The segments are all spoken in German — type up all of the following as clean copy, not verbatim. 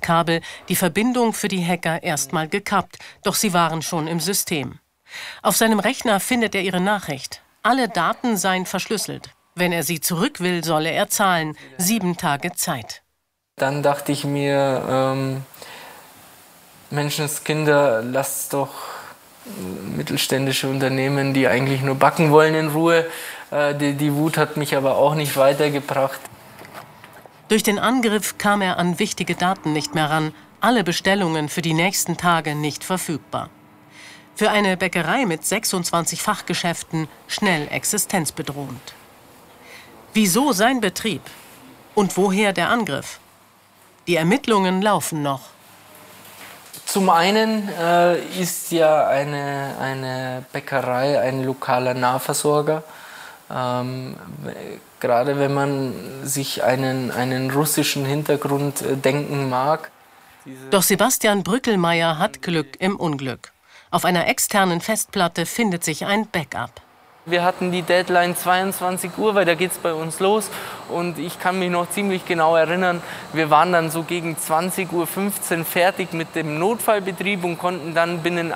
Internetkabel die Verbindung für die Hacker erstmal gekappt, doch sie waren schon im System. Auf seinem Rechner findet er ihre Nachricht. Alle Daten seien verschlüsselt. Wenn er sie zurück will, solle er zahlen. 7 Tage Zeit. Dann dachte ich mir, Menschenskinder, lasst doch mittelständische Unternehmen, die eigentlich nur backen wollen, in Ruhe. Die Wut hat mich aber auch nicht weitergebracht. Durch den Angriff kam er an wichtige Daten nicht mehr ran. Alle Bestellungen für die nächsten Tage nicht verfügbar. Für eine Bäckerei mit 26 Fachgeschäften schnell existenzbedrohend. Wieso sein Betrieb? Und woher der Angriff? Die Ermittlungen laufen noch. Zum einen ist ja eine Bäckerei ein lokaler Nahversorger. Gerade wenn man sich einen russischen Hintergrund denken mag. Doch Sebastian Brückelmeier hat Glück im Unglück. Auf einer externen Festplatte findet sich ein Backup. Wir hatten die Deadline 22 Uhr, weil da geht es bei uns los. Und ich kann mich noch ziemlich genau erinnern, wir waren dann so gegen 20:15 Uhr fertig mit dem Notfallbetrieb und konnten dann binnen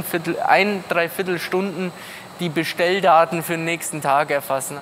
3/4 Stunden die Bestelldaten für den nächsten Tag erfassen.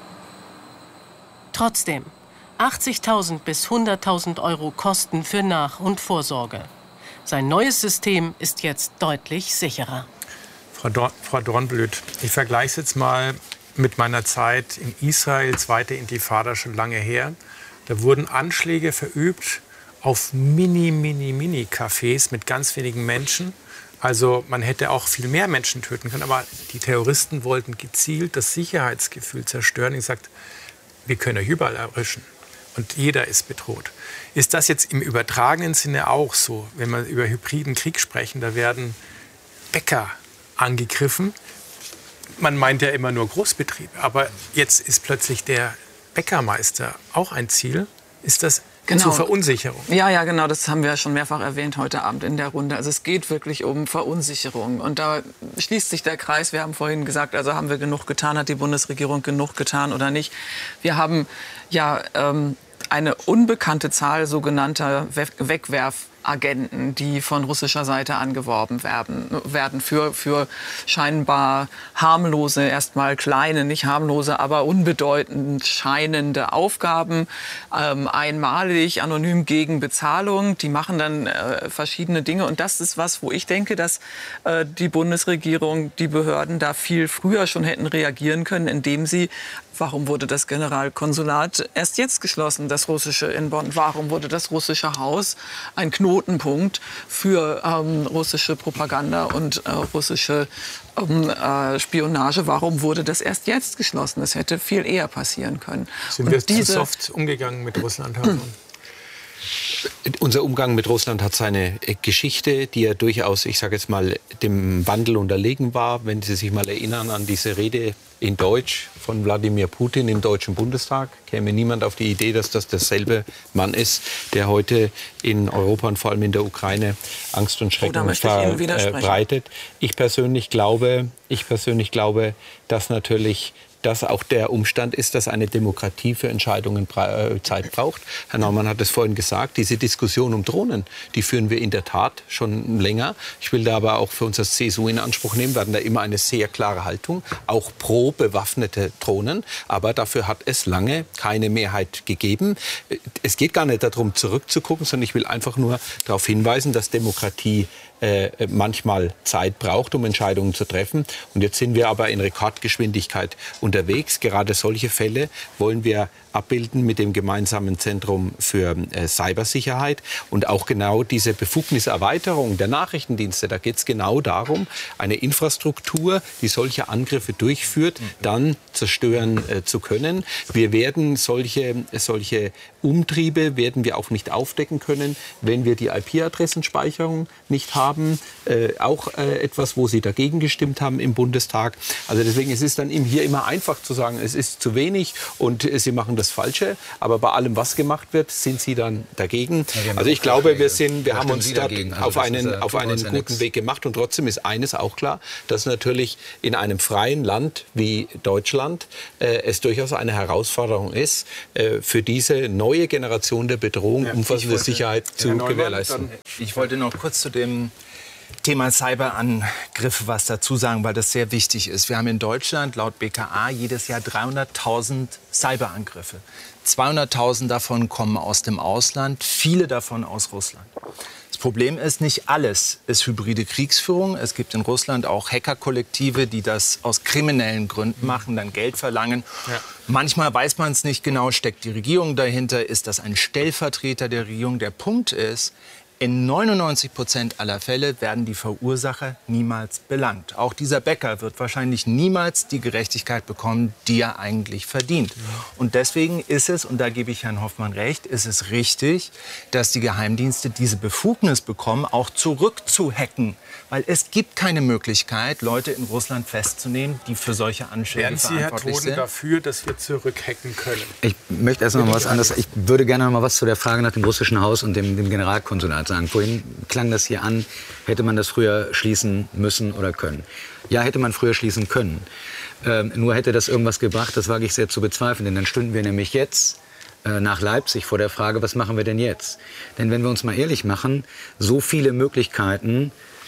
Trotzdem, 80.000 bis 100.000 Euro Kosten für Nach- und Vorsorge. Sein neues System ist jetzt deutlich sicherer. Frau Dornblüt, ich vergleiche es jetzt mal mit meiner Zeit in Israel, zweite Intifada, schon lange her. Da wurden Anschläge verübt auf Mini-Cafés mit ganz wenigen Menschen. Also man hätte auch viel mehr Menschen töten können, aber die Terroristen wollten gezielt das Sicherheitsgefühl zerstören. Ich sagte, wir können euch überall erwischen und jeder ist bedroht. Ist das jetzt im übertragenen Sinne auch so, wenn wir über hybriden Krieg sprechen, da werden Bäcker angegriffen? Man meint ja immer nur Großbetriebe, aber jetzt ist plötzlich der Bäckermeister auch ein Ziel. Ist das zur Verunsicherung? Ja, genau, das haben wir ja schon mehrfach erwähnt heute Abend in der Runde. Also es geht wirklich um Verunsicherung. Und da schließt sich der Kreis. Wir haben vorhin gesagt, also haben wir genug getan, hat die Bundesregierung genug getan oder nicht. Wir haben ja eine unbekannte Zahl sogenannter Wegwerfagenten, die von russischer Seite angeworben werden für scheinbar harmlose, erstmal kleine, nicht harmlose, aber unbedeutend scheinende Aufgaben, einmalig, anonym gegen Bezahlung. Die machen dann verschiedene Dinge und das ist was, wo ich denke, dass die Bundesregierung, die Behörden da viel früher schon hätten reagieren können, indem sie warum wurde das Generalkonsulat erst jetzt geschlossen, das russische in Bonn? Warum wurde das russische Haus ein Knotenpunkt für russische Propaganda und russische Spionage? Warum wurde das erst jetzt geschlossen? Das hätte viel eher passieren können. Sind wir zu soft umgegangen mit Russland? Unser Umgang mit Russland hat seine Geschichte, die ja durchaus, ich sage jetzt mal, dem Wandel unterlegen war. Wenn Sie sich mal erinnern an diese Rede in Deutsch von Wladimir Putin im Deutschen Bundestag, käme niemand auf die Idee, dass das derselbe Mann ist, der heute in Europa und vor allem in der Ukraine Angst und Schrecken verbreitet. Ich persönlich glaube, dass natürlich das auch der Umstand ist, dass eine Demokratie für Entscheidungen Zeit braucht. Herr Naumann hat es vorhin gesagt, diese Diskussion um Drohnen, die führen wir in der Tat schon länger. Ich will da aber auch für uns als CSU in Anspruch nehmen, wir hatten da immer eine sehr klare Haltung, auch pro bewaffnete Drohnen. Aber dafür hat es lange keine Mehrheit gegeben. Es geht gar nicht darum, zurückzugucken, sondern ich will einfach nur darauf hinweisen, dass Demokratie manchmal Zeit braucht, um Entscheidungen zu treffen. Und jetzt sind wir aber in Rekordgeschwindigkeit unterwegs. Gerade solche Fälle wollen wir abbilden mit dem gemeinsamen Zentrum für Cybersicherheit. Und auch genau diese Befugniserweiterung der Nachrichtendienste, da geht es genau darum, eine Infrastruktur, die solche Angriffe durchführt, dann zerstören zu können. Wir werden solche Umtriebe werden wir auch nicht aufdecken können, wenn wir die IP-Adressenspeicherung nicht haben. haben, auch etwas, wo Sie dagegen gestimmt haben im Bundestag. Also deswegen ist es dann hier immer einfach zu sagen, es ist zu wenig und Sie machen das Falsche. Aber bei allem, was gemacht wird, sind Sie dann dagegen. Also ich glaube, wir haben uns dort auf einen guten Weg gemacht. Und trotzdem ist eines auch klar, dass natürlich in einem freien Land wie Deutschland es durchaus eine Herausforderung ist, für diese neue Generation der Bedrohung umfassende Sicherheit zu gewährleisten. Ich wollte noch kurz zu dem Thema Cyberangriffe was dazu sagen, weil das sehr wichtig ist. Wir haben in Deutschland laut BKA jedes Jahr 300.000 Cyberangriffe. 200.000 davon kommen aus dem Ausland, viele davon aus Russland. Das Problem ist, nicht alles ist hybride Kriegsführung. Es gibt in Russland auch Hackerkollektive, die das aus kriminellen Gründen machen, dann Geld verlangen. Ja. Manchmal weiß man es nicht genau, steckt die Regierung dahinter, ist das ein Stellvertreter der Regierung? Der Punkt ist, in 99% aller Fälle werden die Verursacher niemals belangt. Auch dieser Bäcker wird wahrscheinlich niemals die Gerechtigkeit bekommen, die er eigentlich verdient. Und deswegen ist es, und da gebe ich Herrn Hoffmann recht, ist es richtig, dass die Geheimdienste diese Befugnis bekommen, auch zurückzuhacken. Weil es gibt keine Möglichkeit, Leute in Russland festzunehmen, die für solche Anschläge verantwortlich sind. Wären Sie, Herr Toden, dafür, dass wir zurückhacken können? Ich möchte erst noch mal was anderes. Ich würde gerne noch mal was zu der Frage nach dem russischen Haus und dem Generalkonsulat sagen. Vorhin klang das hier an, hätte man das früher schließen müssen oder können. Ja, hätte man früher schließen können. Nur hätte das irgendwas gebracht, das wage ich sehr zu bezweifeln. Denn dann stünden wir nämlich jetzt nach Leipzig vor der Frage, was machen wir denn jetzt? Denn wenn wir uns mal ehrlich machen, so viele Möglichkeiten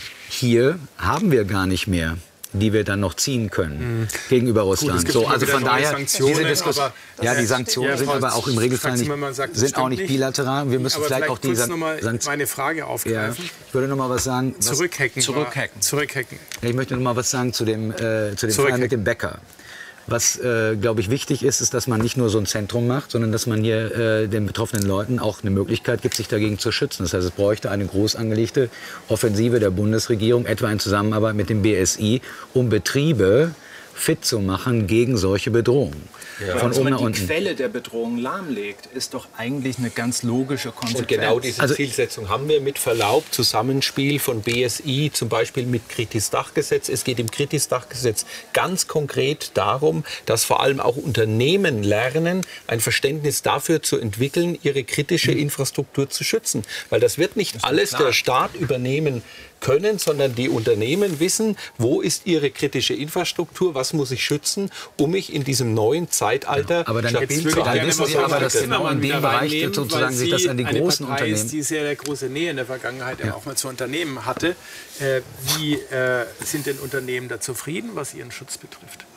hier haben wir gar nicht mehr, die wir dann noch ziehen können gegenüber Russland. Gut, so, also von daher, diese Diskussion, die Sanktionen sind aber auch im Regelfall sind auch nicht bilateral. Wir müssen vielleicht auch diese meine Frage aufgreifen. Ja, ich würde noch mal was sagen. Zurückhacken. Ja, ich möchte noch mal was sagen zu dem Fall mit dem Bäcker. Was, glaube ich, wichtig ist, ist, dass man nicht nur so ein Zentrum macht, sondern dass man hier den betroffenen Leuten auch eine Möglichkeit gibt, sich dagegen zu schützen. Das heißt, es bräuchte eine groß angelegte Offensive der Bundesregierung, etwa in Zusammenarbeit mit dem BSI, um Betriebe fit zu machen gegen solche Bedrohungen. Ja. Von oben nach unten. Die Quelle der Bedrohung lahmlegt, ist doch eigentlich eine ganz logische Konsequenz. Und genau diese Zielsetzung haben wir mit Verlaub, Zusammenspiel von BSI, zum Beispiel mit Kritis-Dach-Gesetz. Es geht im Kritis-Dach-Gesetz ganz konkret darum, dass vor allem auch Unternehmen lernen, ein Verständnis dafür zu entwickeln, ihre kritische Infrastruktur zu schützen. Weil das wird nicht alles der Staat übernehmen können, sondern die Unternehmen wissen, wo ist ihre kritische Infrastruktur, was muss ich schützen, um mich in diesem neuen Zeitalter aber dann stabil zu halten. halten. Wissen Sie aber, dass genau in dem Bereich sozusagen sich das an die großen Unternehmen... die sehr große Nähe in der Vergangenheit auch mal zu Unternehmen hatte. Wie sind denn Unternehmen da zufrieden, was ihren Schutz betrifft?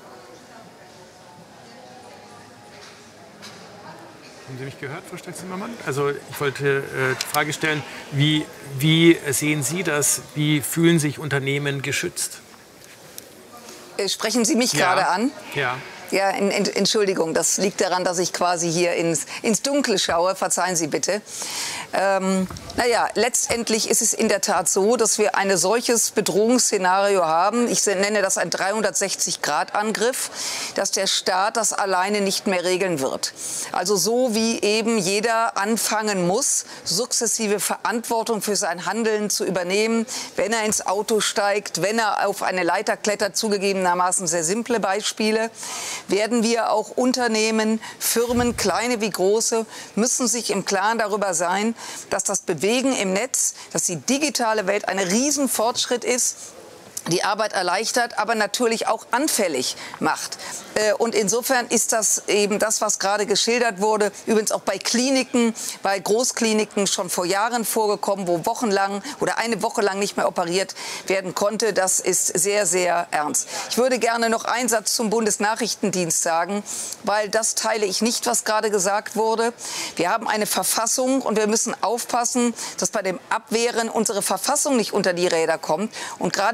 Haben Sie mich gehört, Frau Stark-Zimmermann? Also ich wollte die Frage stellen, wie sehen Sie das? Wie fühlen sich Unternehmen geschützt? Sprechen Sie mich gerade an? Ja. Ja, Entschuldigung, das liegt daran, dass ich quasi hier ins Dunkle schaue. Verzeihen Sie bitte. Naja, letztendlich ist es in der Tat so, dass wir ein solches Bedrohungsszenario haben. Ich nenne das ein 360-Grad-Angriff, dass der Staat das alleine nicht mehr regeln wird. Also so wie eben jeder anfangen muss, sukzessive Verantwortung für sein Handeln zu übernehmen, wenn er ins Auto steigt, wenn er auf eine Leiter klettert, zugegebenermaßen sehr simple Beispiele, werden wir auch Unternehmen, Firmen, kleine wie große, müssen sich im Klaren darüber sein, dass das Bewegen im Netz, dass die digitale Welt ein Riesenfortschritt ist, die Arbeit erleichtert, aber natürlich auch anfällig macht. Und insofern ist das eben das, was gerade geschildert wurde, übrigens auch bei Kliniken, bei Großkliniken schon vor Jahren vorgekommen, wo wochenlang oder eine Woche lang nicht mehr operiert werden konnte. Das ist sehr, sehr ernst. Ich würde gerne noch einen Satz zum Bundesnachrichtendienst sagen, weil das teile ich nicht, was gerade gesagt wurde. Wir haben eine Verfassung und wir müssen aufpassen, dass bei dem Abwehren unsere Verfassung nicht unter die Räder kommt. Und gerade wir in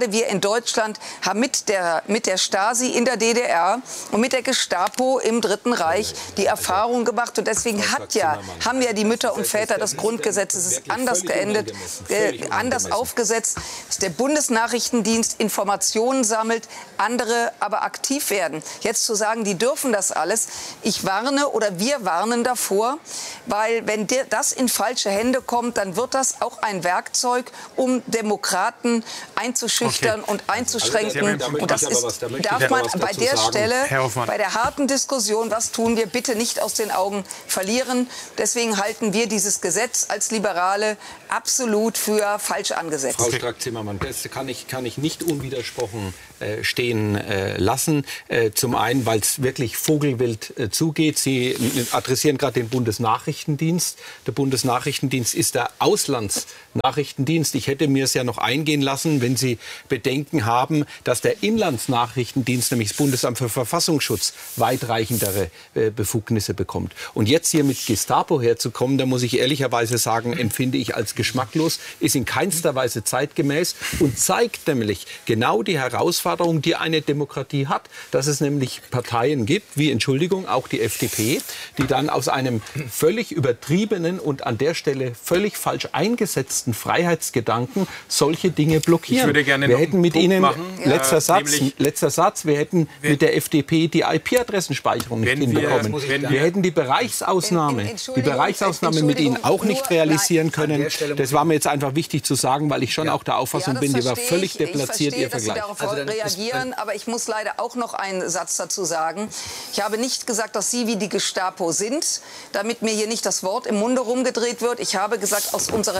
Deutschland haben mit der Stasi in der DDR und mit der Gestapo im Dritten Reich die Erfahrung gemacht. Und deswegen haben ja die Mütter und Väter des Grundgesetzes anders geändert, anders aufgesetzt, dass der Bundesnachrichtendienst Informationen sammelt, andere aber aktiv werden. Jetzt zu sagen, die dürfen das alles, ich warne oder wir warnen davor, weil wenn das in falsche Hände kommt, dann wird das auch ein Werkzeug, um Demokraten einzuschüchtern und einzuschränken. Und das darf man bei der Stelle, bei der harten Diskussion, was tun wir, bitte nicht aus den Augen verlieren. Deswegen halten wir dieses Gesetz als Liberale absolut für falsch angesetzt. Frau Strack-Zimmermann, das kann ich nicht unwidersprochen stehen lassen. Zum einen, weil es wirklich vogelwild zugeht. Sie adressieren gerade den Bundesnachrichtendienst. Der Bundesnachrichtendienst ist der Auslandsnachrichtendienst. Ich hätte mir es ja noch eingehen lassen, wenn Sie Bedenken haben, dass der Inlandsnachrichtendienst, nämlich das Bundesamt für Verfassungsschutz, weitreichendere Befugnisse bekommt. Und jetzt hier mit Gestapo herzukommen, da muss ich ehrlicherweise sagen, empfinde ich als geschmacklos, ist in keinster Weise zeitgemäß und zeigt nämlich genau die Herausforderung, die eine Demokratie hat, dass es nämlich Parteien gibt, wie, Entschuldigung, auch die FDP, die dann aus einem völlig übertriebenen und an der Stelle völlig falsch eingesetzten Freiheitsgedanken solche Dinge blockieren. Ich würde gerne wir noch hätten einen mit Punkt Ihnen, machen, letzter Satz, wir hätten mit der FDP die IP-Adressenspeicherung nicht hinbekommen. Wir hätten die Bereichsausnahme mit Ihnen auch nicht realisieren können. Das war mir jetzt einfach wichtig zu sagen, weil ich schon auch der Auffassung bin, die war völlig deplatziert, Ihr Vergleich. Ich verstehe, dass Sie darauf reagieren, aber ich muss leider auch noch einen Satz dazu sagen. Ich habe nicht gesagt, dass Sie wie die Gestapo sind, damit mir hier nicht das Wort im Munde rumgedreht wird. Ich habe gesagt, aus unserer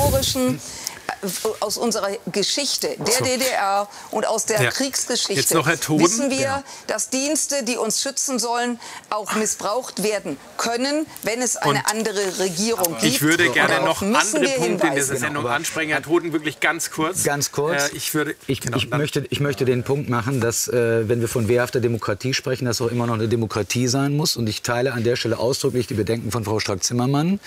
Geschichte der DDR und aus der Kriegsgeschichte wissen wir, dass Dienste, die uns schützen sollen, auch missbraucht werden können, wenn es eine andere Regierung gibt. Ich würde gerne noch andere Punkte in dieser Sendung ansprechen. Herr Toden, wirklich ganz kurz. Ganz kurz. Ich möchte den Punkt machen, dass, wenn wir von wehrhafter Demokratie sprechen, das auch immer noch eine Demokratie sein muss. Und ich teile an der Stelle ausdrücklich die Bedenken von Frau Strack-Zimmermann.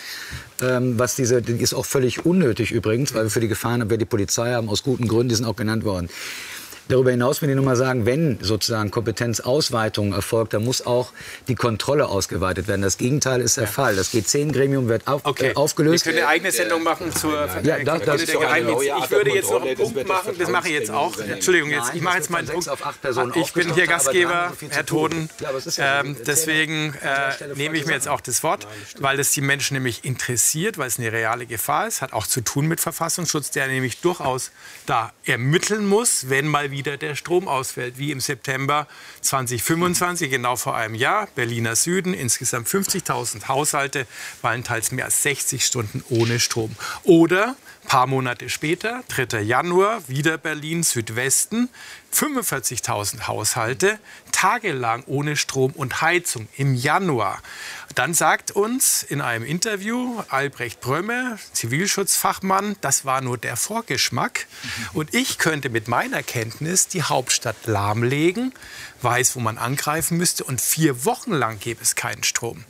Die ist auch völlig unnötig übrigens, weil wir für die Gefahrenabwehr die Polizei haben, aus guten Gründen, die sind auch genannt worden. Darüber hinaus will ich nur mal sagen, wenn sozusagen Kompetenzausweitung erfolgt, dann muss auch die Kontrolle ausgeweitet werden. Das Gegenteil ist der Fall. Das G10-Gremium wird aufgelöst. Wir können eine eigene Sendung machen zur Kontrolle der Geheimdienste. Ich würde jetzt noch einen Punkt machen, das mache ich jetzt auch. Entschuldigung, ich mache jetzt meinen Punkt. Ich bin hier Gastgeber, Herr Toden. Deswegen nehme ich mir jetzt auch das Wort, weil es die Menschen nämlich interessiert, weil es eine reale Gefahr ist. Hat auch zu tun mit Verfassungsschutz, der nämlich durchaus da ermitteln muss, wenn mal wieder der Strom ausfällt, wie im September 2025, genau vor einem Jahr. Berliner Süden, insgesamt 50.000 Haushalte waren teils mehr als 60 Stunden ohne Strom. Oder ein paar Monate später, 3. Januar, wieder Berlin Südwesten, 45.000 Haushalte tagelang ohne Strom und Heizung im Januar. Dann sagt uns in einem Interview Albrecht Brömme, Zivilschutzfachmann, das war nur der Vorgeschmack. Und ich könnte mit meiner Kenntnis die Hauptstadt lahmlegen, weiß, wo man angreifen müsste, und 4 Wochen lang gäbe es keinen Strom.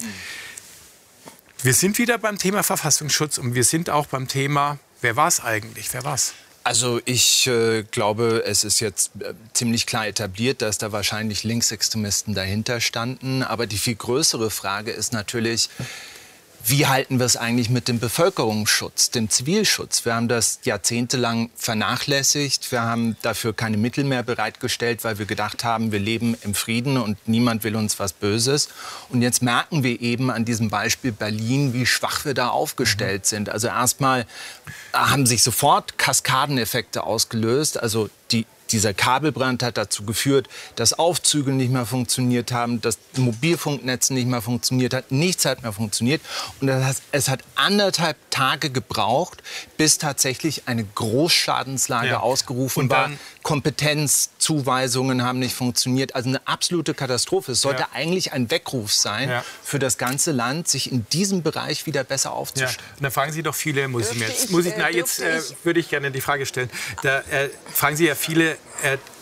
Wir sind wieder beim Thema Verfassungsschutz und wir sind auch beim Thema, wer war es eigentlich, wer war's? Also ich glaube, es ist jetzt ziemlich klar etabliert, dass da wahrscheinlich Linksextremisten dahinter standen. Aber die viel größere Frage ist natürlich, wie halten wir es eigentlich mit dem Bevölkerungsschutz, dem Zivilschutz? Wir haben das jahrzehntelang vernachlässigt. Wir haben dafür keine Mittel mehr bereitgestellt, weil wir gedacht haben, wir leben im Frieden und niemand will uns was Böses. Und jetzt merken wir eben an diesem Beispiel Berlin, wie schwach wir da aufgestellt sind. Also erstmal haben sich sofort Kaskadeneffekte ausgelöst. Also dieser Kabelbrand hat dazu geführt, dass Aufzüge nicht mehr funktioniert haben, dass Mobilfunknetz nicht mehr funktioniert hat, nichts hat mehr funktioniert. Und es hat 1,5 Tage gebraucht, bis tatsächlich eine Großschadenslage ausgerufen war. Kompetenzzuweisungen haben nicht funktioniert. Also eine absolute Katastrophe. Es sollte eigentlich ein Weckruf sein für das ganze Land, sich in diesem Bereich wieder besser aufzustellen. Da fragen Sie doch viele, jetzt würde ich gerne die Frage stellen. Da fragen Sie ja viele,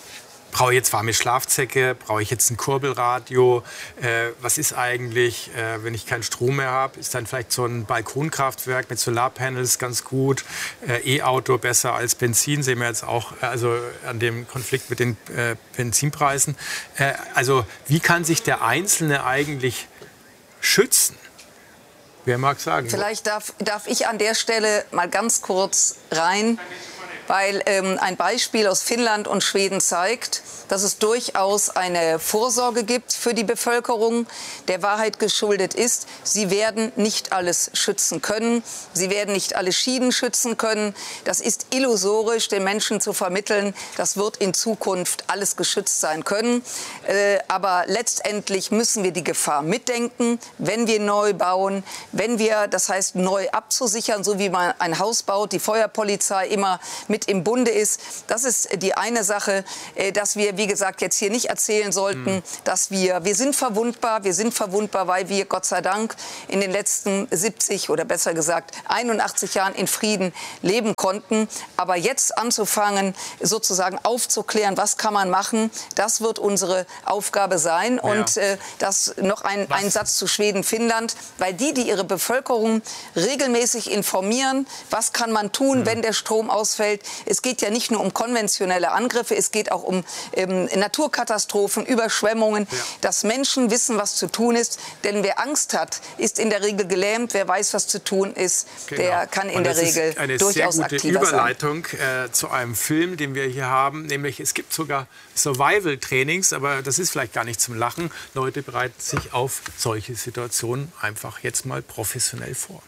brauche ich jetzt warme Schlafzecke, brauche ich jetzt ein Kurbelradio, was ist eigentlich, wenn ich keinen Strom mehr habe, ist dann vielleicht so ein Balkonkraftwerk mit Solarpanels ganz gut, E-Auto besser als Benzin, sehen wir jetzt auch also an dem Konflikt mit den Benzinpreisen. Also wie kann sich der Einzelne eigentlich schützen? Wer mag sagen? Vielleicht darf ich an der Stelle mal ganz kurz rein, weil ein Beispiel aus Finnland und Schweden zeigt, dass es durchaus eine Vorsorge gibt für die Bevölkerung, der Wahrheit geschuldet ist. Sie werden nicht alles schützen können. Sie werden nicht alle Schienen schützen können. Das ist illusorisch, den Menschen zu vermitteln. Das wird in Zukunft alles geschützt sein können. Aber letztendlich müssen wir die Gefahr mitdenken, wenn wir neu bauen, wenn wir, das heißt neu abzusichern, so wie man ein Haus baut, die Feuerpolizei immer mit im Bunde ist. Das ist die eine Sache, dass wir, wie gesagt, jetzt hier nicht erzählen sollten, dass wir sind verwundbar, weil wir Gott sei Dank in den letzten 70 oder besser gesagt 81 Jahren in Frieden leben konnten. Aber jetzt anzufangen, sozusagen aufzuklären, was kann man machen, das wird unsere Aufgabe sein. Ja. Und das noch ein Satz zu Schweden, Finnland, weil die ihre Bevölkerung regelmäßig informieren, was kann man tun, wenn der Strom ausfällt. Es geht ja nicht nur um konventionelle Angriffe, es geht auch um Naturkatastrophen, Überschwemmungen, dass Menschen wissen, was zu tun ist. Denn wer Angst hat, ist in der Regel gelähmt. Wer weiß, was zu tun ist, der kann in der Regel durchaus aktiver sein. Das ist eine sehr gute Überleitung zu einem Film, den wir hier haben. Nämlich, es gibt sogar Survival-Trainings, aber das ist vielleicht gar nicht zum Lachen. Leute bereiten sich auf solche Situationen einfach jetzt mal professionell vor.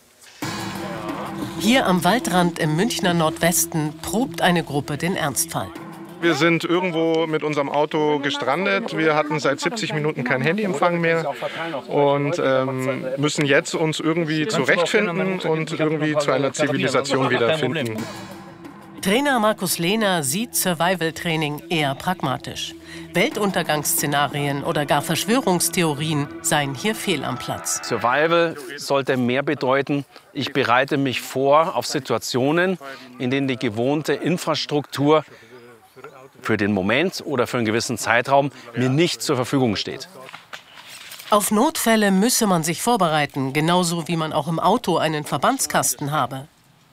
Hier am Waldrand im Münchner Nordwesten probt eine Gruppe den Ernstfall. Wir sind irgendwo mit unserem Auto gestrandet. Wir hatten seit 70 Minuten keinen Handyempfang mehr und müssen jetzt uns irgendwie zurechtfinden und irgendwie zu einer Zivilisation wiederfinden. Trainer Markus Lehner sieht Survival-Training eher pragmatisch. Weltuntergangsszenarien oder gar Verschwörungstheorien seien hier fehl am Platz. Survival sollte mehr bedeuten, ich bereite mich vor auf Situationen, in denen die gewohnte Infrastruktur für den Moment oder für einen gewissen Zeitraum mir nicht zur Verfügung steht. Auf Notfälle müsse man sich vorbereiten, genauso wie man auch im Auto einen Verbandskasten habe.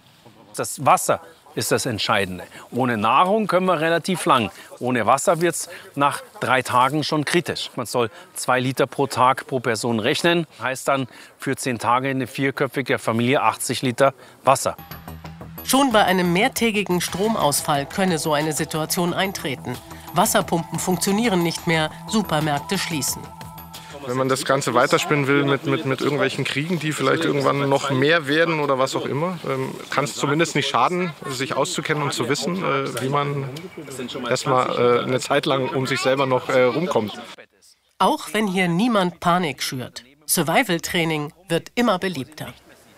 Das Wasser ist das Entscheidende. Ohne Nahrung können wir relativ lang. Ohne Wasser wird es nach 3 Tagen schon kritisch. Man soll 2 Liter pro Tag pro Person rechnen. Heißt dann für 10 Tage eine 4-köpfige Familie 80 Liter Wasser. Schon bei einem mehrtägigen Stromausfall könne so eine Situation eintreten. Wasserpumpen funktionieren nicht mehr, Supermärkte schließen. Wenn man das Ganze weiterspinnen will mit irgendwelchen Kriegen, die vielleicht irgendwann noch mehr werden oder was auch immer, kann es zumindest nicht schaden, sich auszukennen und zu wissen, wie man erstmal eine Zeit lang um sich selber noch rumkommt. Auch wenn hier niemand Panik schürt. Survival-Training wird immer beliebter.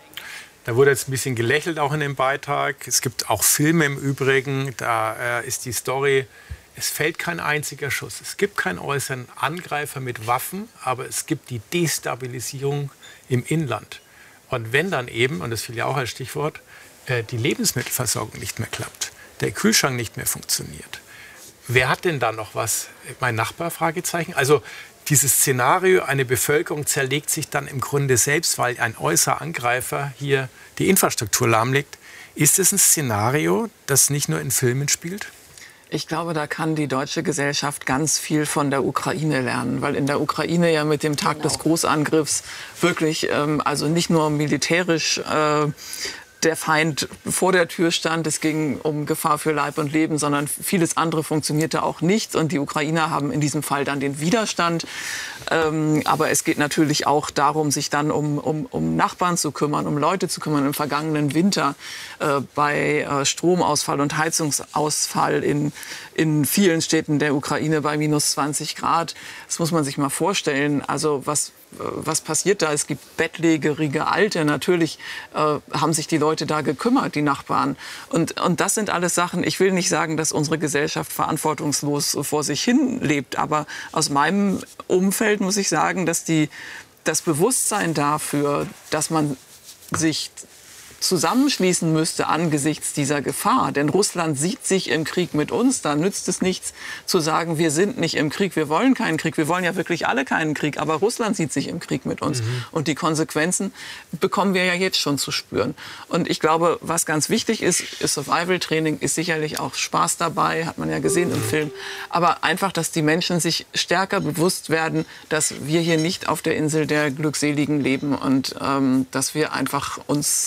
Da wurde jetzt ein bisschen gelächelt auch in dem Beitrag. Es gibt auch Filme im Übrigen, da ist die Story: Es fällt kein einziger Schuss. Es gibt keinen äußeren Angreifer mit Waffen, aber es gibt die Destabilisierung im Inland. Und wenn dann eben, und das fiel ja auch als Stichwort, die Lebensmittelversorgung nicht mehr klappt, der Kühlschrank nicht mehr funktioniert. Wer hat denn da noch was? Mein Nachbar? Fragezeichen. Also dieses Szenario, eine Bevölkerung zerlegt sich dann im Grunde selbst, weil ein äußerer Angreifer hier die Infrastruktur lahmlegt. Ist es ein Szenario, das nicht nur in Filmen spielt? Ich glaube, da kann die deutsche Gesellschaft ganz viel von der Ukraine lernen, weil in der Ukraine ja mit dem Tag des Großangriffs wirklich, also nicht nur militärisch der Feind vor der Tür stand. Es ging um Gefahr für Leib und Leben, sondern vieles andere funktionierte auch nicht. Und die Ukrainer haben in diesem Fall dann den Widerstand. Aber es geht natürlich auch darum, sich dann um Nachbarn zu kümmern, um Leute zu kümmern. Im vergangenen Winter bei Stromausfall und Heizungsausfall in vielen Städten der Ukraine bei minus 20 Grad. Das muss man sich mal vorstellen. Also was passiert da? Es gibt bettlägerige Alte. Natürlich haben sich die Leute da gekümmert, die Nachbarn. Und das sind alles Sachen, ich will nicht sagen, dass unsere Gesellschaft verantwortungslos vor sich hin lebt. Aber aus meinem Umfeld muss ich sagen, dass das Bewusstsein dafür, dass man sich zusammenschließen müsste angesichts dieser Gefahr. Denn Russland sieht sich im Krieg mit uns. Da nützt es nichts zu sagen, wir sind nicht im Krieg, wir wollen keinen Krieg. Wir wollen ja wirklich alle keinen Krieg. Aber Russland sieht sich im Krieg mit uns. Und die Konsequenzen bekommen wir ja jetzt schon zu spüren. Und ich glaube, was ganz wichtig ist Survival-Training, ist sicherlich auch Spaß dabei, hat man ja gesehen im Film. Aber einfach, dass die Menschen sich stärker bewusst werden, dass wir hier nicht auf der Insel der Glückseligen leben und dass wir einfach uns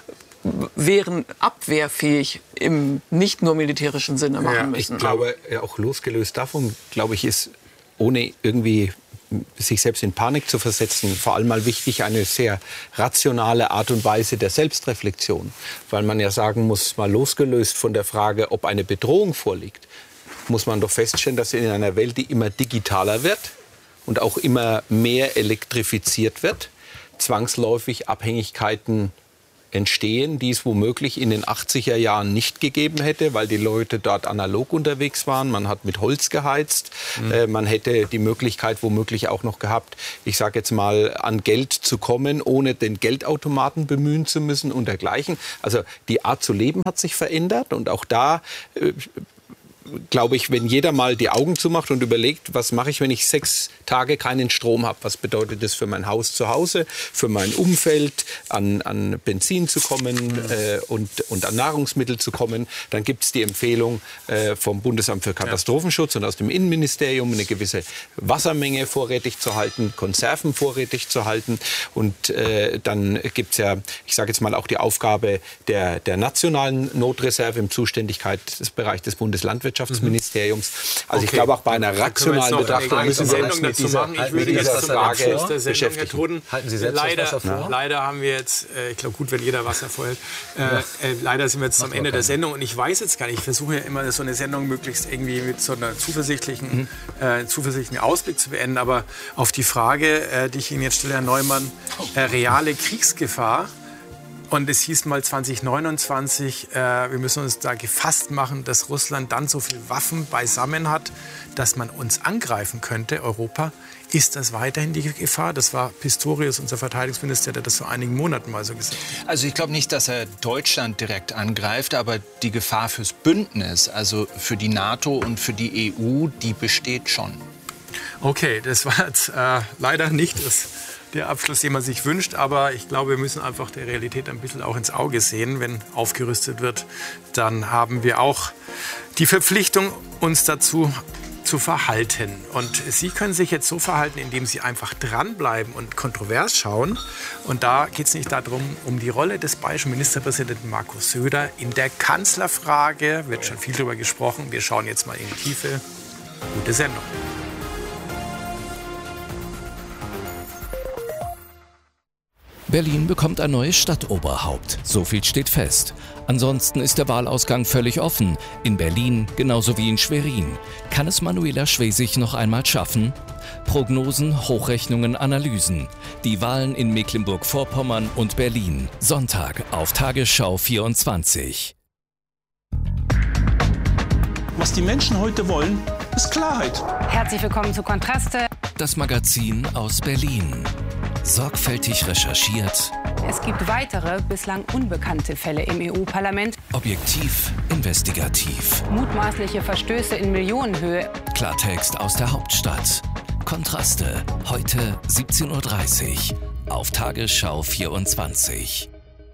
abwehrfähig im nicht nur militärischen Sinne machen müssen. Ich glaube, auch losgelöst davon, glaube ich, ist ohne irgendwie sich selbst in Panik zu versetzen, vor allem mal wichtig, eine sehr rationale Art und Weise der Selbstreflexion. Weil man ja sagen muss, mal losgelöst von der Frage, ob eine Bedrohung vorliegt, muss man doch feststellen, dass in einer Welt, die immer digitaler wird und auch immer mehr elektrifiziert wird, zwangsläufig Abhängigkeiten entstehen, die es womöglich in den 80er Jahren nicht gegeben hätte, weil die Leute dort analog unterwegs waren. Man hat mit Holz geheizt. Man hätte die Möglichkeit womöglich auch noch gehabt, ich sage jetzt mal, an Geld zu kommen, ohne den Geldautomaten bemühen zu müssen und dergleichen. Also die Art zu leben hat sich verändert und auch da glaube ich, wenn jeder mal die Augen zumacht und überlegt, was mache ich, wenn ich 6 Tage keinen Strom habe? Was bedeutet das für mein Haus zu Hause, für mein Umfeld, an Benzin zu kommen und an Nahrungsmittel zu kommen? Dann gibt es die Empfehlung vom Bundesamt für Katastrophenschutz und aus dem Innenministerium, eine gewisse Wassermenge vorrätig zu halten, Konserven vorrätig zu halten. Und dann gibt es ja, ich sage jetzt mal, auch die Aufgabe der nationalen Notreserve im Zuständigkeitsbereich des Bundeslandwirtschaftsministeriums. Also ich glaube, auch bei einer rationalen Betrachtung müssen wir uns mit dieser Frage beschäftigen. Halten Sie selbst Wasser vor? Leider haben wir jetzt, ich glaube, gut, wenn jeder Wasser vorhält, leider sind wir jetzt am Ende der Sendung und ich weiß jetzt gar nicht, ich versuche ja immer so eine Sendung möglichst irgendwie mit so einer zuversichtlichen Ausblick zu beenden, aber auf die Frage, die ich Ihnen jetzt stelle, Herr Neumann, reale Kriegsgefahr. Und es hieß mal 2029, wir müssen uns da gefasst machen, dass Russland dann so viele Waffen beisammen hat, dass man uns angreifen könnte, Europa. Ist das weiterhin die Gefahr? Das war Pistorius, unser Verteidigungsminister, der das vor einigen Monaten mal so gesagt hat. Also ich glaube nicht, dass er Deutschland direkt angreift, aber die Gefahr fürs Bündnis, also für die NATO und für die EU, die besteht schon. Okay, das war jetzt leider nicht der Abschluss, den man sich wünscht. Aber ich glaube, wir müssen einfach der Realität ein bisschen auch ins Auge sehen. Wenn aufgerüstet wird, dann haben wir auch die Verpflichtung, uns dazu zu verhalten. Und Sie können sich jetzt so verhalten, indem Sie einfach dranbleiben und kontrovers schauen. Und da geht es nicht darum, um die Rolle des bayerischen Ministerpräsidenten Markus Söder in der Kanzlerfrage. Wird schon viel darüber gesprochen. Wir schauen jetzt mal in die Tiefe. Gute Sendung. Berlin bekommt ein neues Stadtoberhaupt. So viel steht fest. Ansonsten ist der Wahlausgang völlig offen. In Berlin genauso wie in Schwerin. Kann es Manuela Schwesig noch einmal schaffen? Prognosen, Hochrechnungen, Analysen. Die Wahlen in Mecklenburg-Vorpommern und Berlin. Sonntag auf Tagesschau 24. Was die Menschen heute wollen, ist Klarheit. Herzlich willkommen zu Kontraste. Das Magazin aus Berlin. Sorgfältig recherchiert. Es gibt weitere, bislang unbekannte Fälle im EU-Parlament. Objektiv, investigativ. Mutmaßliche Verstöße in Millionenhöhe. Klartext aus der Hauptstadt. Kontraste, heute 17:30 Uhr auf Tagesschau 24.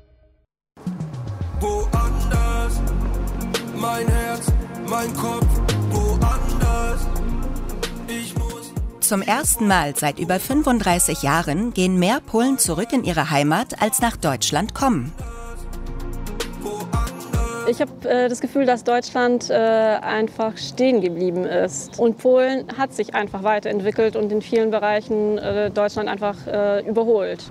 Woanders, mein Herz, mein Kopf, woanders. Ich muss. Zum ersten Mal seit über 35 Jahren gehen mehr Polen zurück in ihre Heimat, als nach Deutschland kommen. Ich habe das Gefühl, dass Deutschland einfach stehen geblieben ist. Und Polen hat sich einfach weiterentwickelt und in vielen Bereichen Deutschland einfach überholt.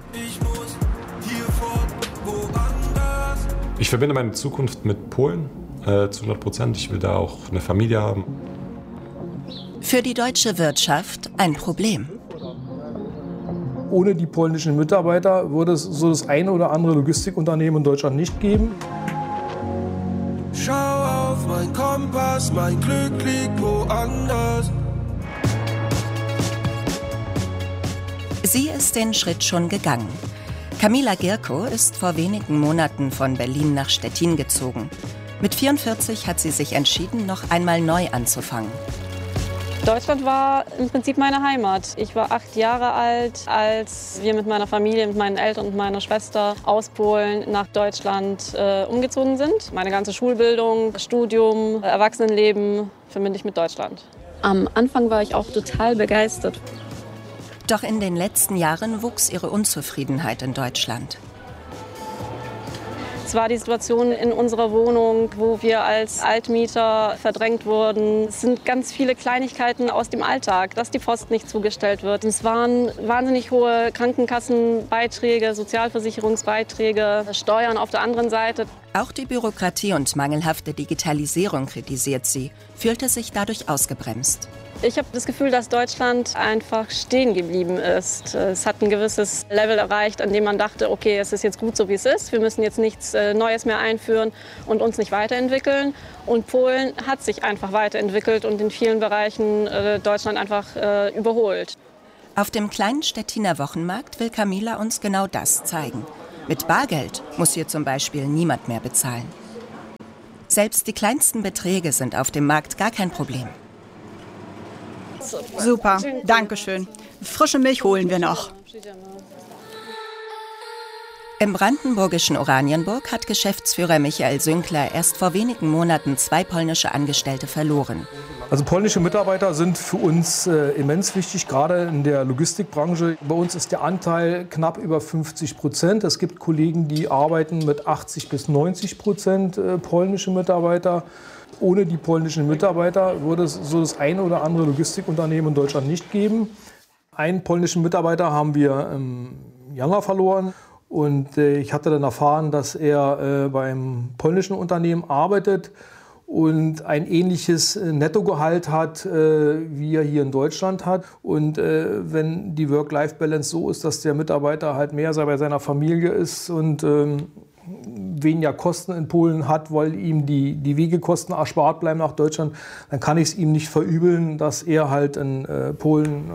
Ich verbinde meine Zukunft mit Polen zu 100%. Ich will da auch eine Familie haben. Für die deutsche Wirtschaft ein Problem. Ohne die polnischen Mitarbeiter würde es so das eine oder andere Logistikunternehmen in Deutschland nicht geben. Schau auf mein Kompass, mein Glück liegt woanders. Sie ist den Schritt schon gegangen. Kamila Gierko ist vor wenigen Monaten von Berlin nach Stettin gezogen. Mit 44 hat sie sich entschieden, noch einmal neu anzufangen. Deutschland war im Prinzip meine Heimat. Ich war 8 Jahre alt, als wir mit meiner Familie, mit meinen Eltern und meiner Schwester aus Polen nach Deutschland umgezogen sind. Meine ganze Schulbildung, Studium, Erwachsenenleben verbinde ich mit Deutschland. Am Anfang war ich auch total begeistert. Doch in den letzten Jahren wuchs ihre Unzufriedenheit in Deutschland. Es war die Situation in unserer Wohnung, wo wir als Altmieter verdrängt wurden. Es sind ganz viele Kleinigkeiten aus dem Alltag, dass die Post nicht zugestellt wird. Es waren wahnsinnig hohe Krankenkassenbeiträge, Sozialversicherungsbeiträge, Steuern auf der anderen Seite. Auch die Bürokratie und mangelhafte Digitalisierung kritisiert sie, fühlte sich dadurch ausgebremst. Ich habe das Gefühl, dass Deutschland einfach stehen geblieben ist. Es hat ein gewisses Level erreicht, an dem man dachte, okay, es ist jetzt gut so, wie es ist. Wir müssen jetzt nichts Neues mehr einführen und uns nicht weiterentwickeln. Und Polen hat sich einfach weiterentwickelt und in vielen Bereichen Deutschland einfach überholt. Auf dem kleinen Stettiner Wochenmarkt will Kamila uns genau das zeigen. Mit Bargeld muss hier zum Beispiel niemand mehr bezahlen. Selbst die kleinsten Beträge sind auf dem Markt gar kein Problem. Super, danke schön. Frische Milch holen wir noch. Im brandenburgischen Oranienburg hat Geschäftsführer Michael Sünkler erst vor wenigen Monaten 2 polnische Angestellte verloren. Also polnische Mitarbeiter sind für uns immens wichtig, gerade in der Logistikbranche. Bei uns ist der Anteil knapp über 50%. Es gibt Kollegen, die arbeiten mit 80 bis 90% polnische Mitarbeiter. Ohne die polnischen Mitarbeiter würde es so das eine oder andere Logistikunternehmen in Deutschland nicht geben. Einen polnischen Mitarbeiter haben wir im Januar verloren. Und ich hatte dann erfahren, dass er beim polnischen Unternehmen arbeitet und ein ähnliches Nettogehalt hat, wie er hier in Deutschland hat. Und wenn die Work-Life-Balance so ist, dass der Mitarbeiter halt mehr bei seiner Familie ist und weniger Kosten in Polen hat, weil ihm die Wegekosten erspart bleiben nach Deutschland, dann kann ich es ihm nicht verübeln, dass er halt in Polen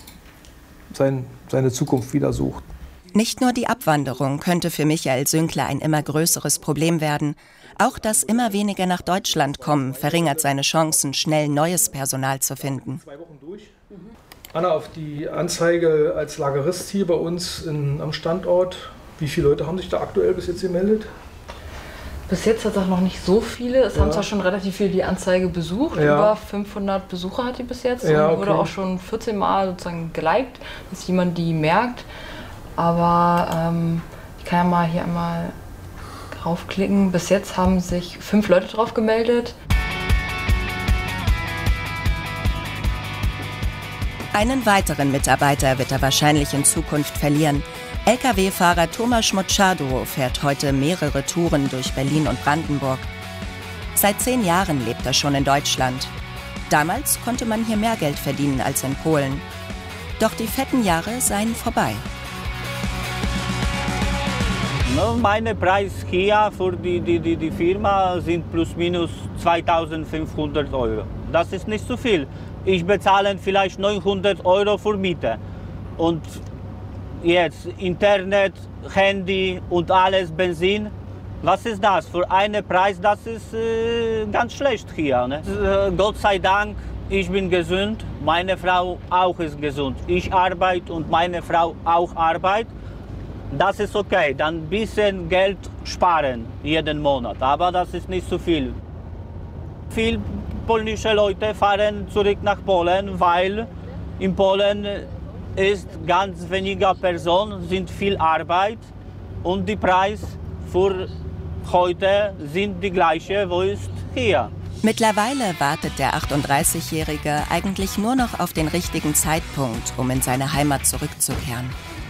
seine Zukunft wieder sucht. Nicht nur die Abwanderung könnte für Michael Sünkler ein immer größeres Problem werden. Auch das immer weniger nach Deutschland kommen verringert seine Chancen, schnell neues Personal zu finden. Anna, auf die Anzeige als Lagerist hier bei uns am Standort, wie viele Leute haben sich da aktuell bis jetzt gemeldet? Bis jetzt hat es auch noch nicht so viele. Es haben zwar schon relativ viele die Anzeige besucht. Ja. Über 500 Besucher hat die bis jetzt. Ja, und wurde auch schon 14 Mal sozusagen geliked, dass jemand die merkt. Aber ich kann ja mal hier einmal draufklicken. Bis jetzt haben sich 5 Leute drauf gemeldet. Einen weiteren Mitarbeiter wird er wahrscheinlich in Zukunft verlieren. Lkw-Fahrer Tomasz Mochardo fährt heute mehrere Touren durch Berlin und Brandenburg. Seit 10 Jahren lebt er schon in Deutschland. Damals konnte man hier mehr Geld verdienen als in Polen. Doch die fetten Jahre seien vorbei. Mein Preis hier für die Firma sind plus minus 2.500 €. Das ist nicht so viel. Ich bezahle vielleicht 900 € für Miete. Und jetzt Internet, Handy und alles, Benzin. Was ist das? Für einen Preis, das ist ganz schlecht hier. Ne? Gott sei Dank, ich bin gesund, meine Frau auch ist gesund. Ich arbeite und meine Frau auch arbeitet. Das ist okay, dann ein bisschen Geld sparen jeden Monat, aber das ist nicht so viel. Viele polnische Leute fahren zurück nach Polen, weil in Polen ist ganz weniger Personen, sind viel Arbeit und die Preise für heute sind die gleiche, wo ist hier. Mittlerweile wartet der 38-Jährige eigentlich nur noch auf den richtigen Zeitpunkt, um in seine Heimat zurückzukehren.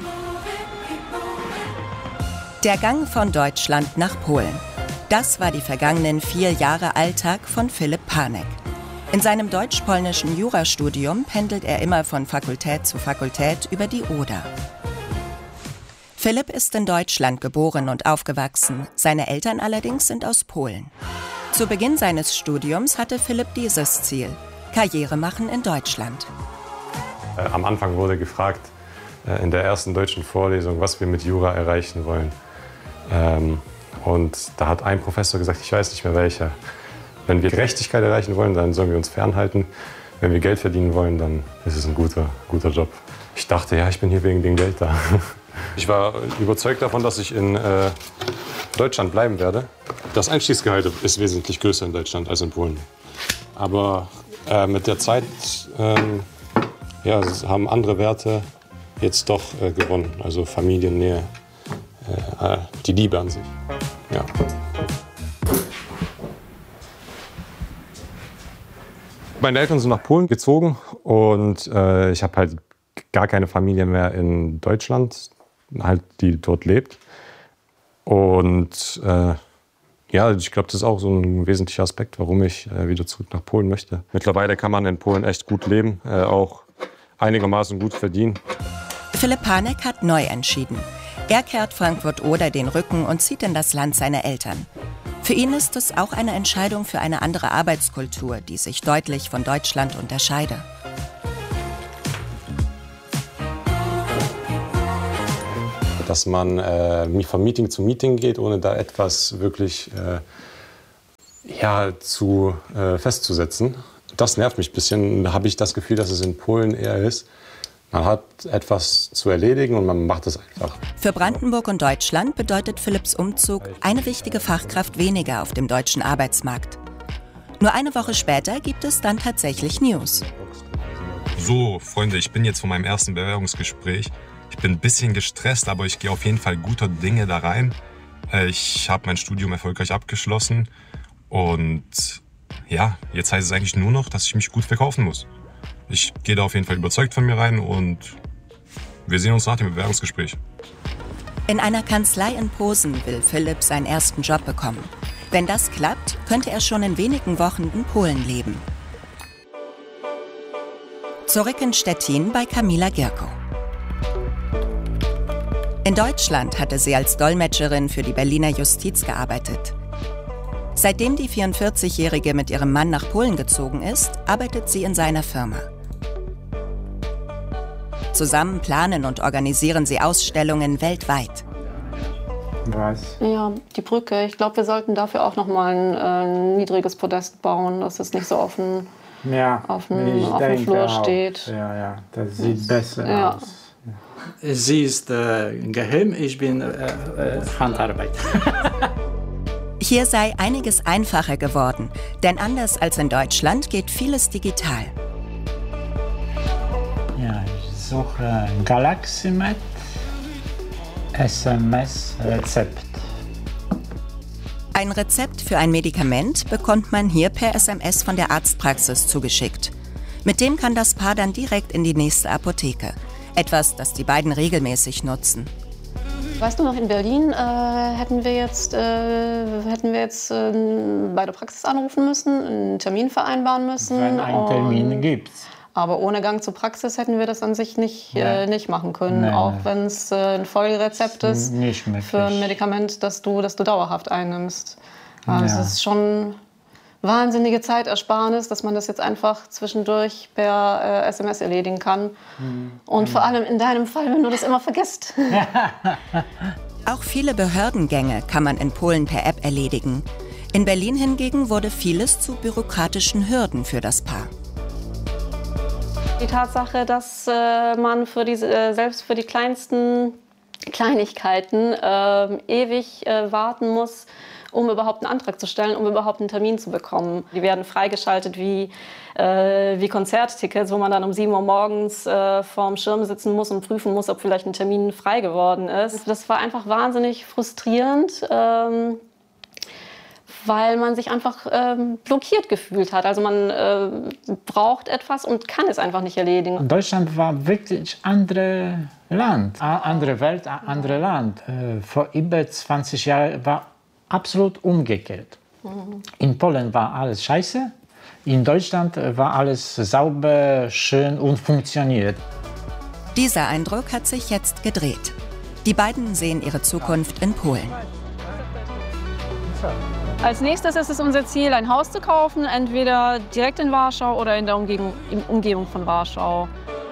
Der Gang von Deutschland nach Polen. Das war die vergangenen 4 Jahre Alltag von Philipp Panek. In seinem deutsch-polnischen Jurastudium pendelt er immer von Fakultät zu Fakultät über die Oder. Philipp ist in Deutschland geboren und aufgewachsen. Seine Eltern allerdings sind aus Polen. Zu Beginn seines Studiums hatte Philipp dieses Ziel: Karriere machen in Deutschland. Am Anfang wurde gefragt, in der ersten deutschen Vorlesung, was wir mit Jura erreichen wollen. Und da hat ein Professor gesagt, ich weiß nicht mehr welcher, wenn wir Gerechtigkeit erreichen wollen, dann sollen wir uns fernhalten. Wenn wir Geld verdienen wollen, dann ist es ein guter Job. Ich dachte, ja, ich bin hier wegen dem Geld da. Ich war überzeugt davon, dass ich in Deutschland bleiben werde. Das Einstiegsgehalt ist wesentlich größer in Deutschland als in Polen. Aber mit der Zeit haben andere Werte jetzt doch gewonnen. Also Familiennähe, die Liebe an sich. Ja. Meine Eltern sind nach Polen gezogen und ich habe halt gar keine Familie mehr in Deutschland, halt, die dort lebt. Und ich glaube, das ist auch so ein wesentlicher Aspekt, warum ich wieder zurück nach Polen möchte. Mittlerweile kann man in Polen echt gut leben, auch einigermaßen gut verdienen. Philipp Hanek hat neu entschieden. Er kehrt Frankfurt-Oder den Rücken und zieht in das Land seiner Eltern. Für ihn ist es auch eine Entscheidung für eine andere Arbeitskultur, die sich deutlich von Deutschland unterscheide. Dass man von Meeting zu Meeting geht, ohne da etwas wirklich festzusetzen. Das nervt mich ein bisschen. Da habe ich das Gefühl, dass es in Polen eher ist. Man hat etwas zu erledigen und man macht es einfach. Für Brandenburg und Deutschland bedeutet Philipps Umzug eine wichtige Fachkraft weniger auf dem deutschen Arbeitsmarkt. Nur eine Woche später gibt es dann tatsächlich News. So, Freunde, ich bin jetzt von meinem ersten Bewerbungsgespräch. Ich bin ein bisschen gestresst, aber ich gehe auf jeden Fall guter Dinge da rein. Ich habe mein Studium erfolgreich abgeschlossen und ja, jetzt heißt es eigentlich nur noch, dass ich mich gut verkaufen muss. Ich gehe da auf jeden Fall überzeugt von mir rein und wir sehen uns nach dem Bewerbungsgespräch. In einer Kanzlei in Posen will Philipp seinen ersten Job bekommen. Wenn das klappt, könnte er schon in wenigen Wochen in Polen leben. Zurück in Stettin bei Kamila Gierko. In Deutschland hatte sie als Dolmetscherin für die Berliner Justiz gearbeitet. Seitdem die 44-Jährige mit ihrem Mann nach Polen gezogen ist, arbeitet sie in seiner Firma. Zusammen planen und organisieren sie Ausstellungen weltweit. Was? Ja, die Brücke. Ich glaube, wir sollten dafür auch noch mal ein niedriges Podest bauen, dass es nicht so auf dem Flur steht. Ja, das sieht besser aus. Sie ist geheim, ich bin Handarbeit. Hier sei einiges einfacher geworden, denn anders als in Deutschland geht vieles digital. Ja, ich suche Galaximed SMS-Rezept. Ein Rezept für ein Medikament bekommt man hier per SMS von der Arztpraxis zugeschickt. Mit dem kann das Paar dann direkt in die nächste Apotheke. Etwas, das die beiden regelmäßig nutzen. Weißt du noch, in Berlin hätten wir jetzt bei der Praxis anrufen müssen, einen Termin vereinbaren müssen. Wenn ein Termin gibt. Aber ohne Gang zur Praxis hätten wir das an sich nicht machen können, Nein. auch wenn es ein Folgerezept ist für ein Medikament, das du dauerhaft einnimmst. Also es ist schon wahnsinnige Zeitersparnis, dass man das jetzt einfach zwischendurch per SMS erledigen kann. Und vor allem in deinem Fall, wenn du das immer vergisst. Auch viele Behördengänge kann man in Polen per App erledigen. In Berlin hingegen wurde vieles zu bürokratischen Hürden für das Paar. Die Tatsache, dass man selbst für die kleinsten Kleinigkeiten ewig warten muss, um überhaupt einen Antrag zu stellen, um überhaupt einen Termin zu bekommen. Die werden freigeschaltet wie Konzerttickets, wo man dann um 7 Uhr morgens vorm Schirm sitzen muss und prüfen muss, ob vielleicht ein Termin frei geworden ist. Das war einfach wahnsinnig frustrierend, weil man sich einfach blockiert gefühlt hat. Also man braucht etwas und kann es einfach nicht erledigen. Deutschland war wirklich andere Land, andere Welt, andere Land. Vor über 20 Jahren war absolut umgekehrt. In Polen war alles scheiße, in Deutschland war alles sauber, schön und funktioniert. Dieser Eindruck hat sich jetzt gedreht. Die beiden sehen ihre Zukunft in Polen. Als nächstes ist es unser Ziel, ein Haus zu kaufen, entweder direkt in Warschau oder in der Umgebung von Warschau.